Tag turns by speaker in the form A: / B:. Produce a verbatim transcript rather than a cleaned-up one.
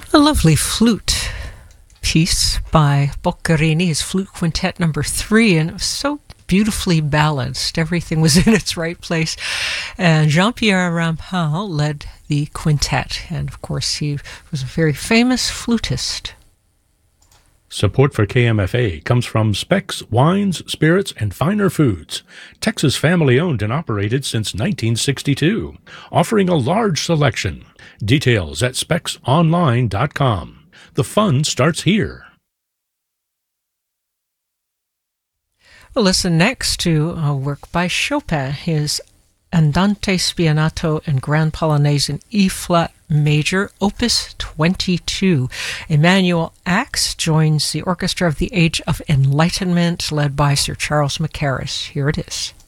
A: A lovely flute piece by Boccherini, his flute quintet number three, and it was so beautifully balanced. Everything was in its right place. And Jean-Pierre Rampal led the quintet, and of course he was a very famous flutist.
B: Support for K M F A comes from Specs Wines, Spirits, and Finer Foods, Texas family-owned and operated since nineteen sixty-two, offering a large selection. Details at specs online dot com. The fun starts here.
A: We'll listen next to a work by Chopin, his Andante Spianato and Grand Polonaise in E-flat major, opus twenty-two. Emanuel Ax joins the Orchestra of the Age of Enlightenment, led by Sir Charles Mackerras. Here it is.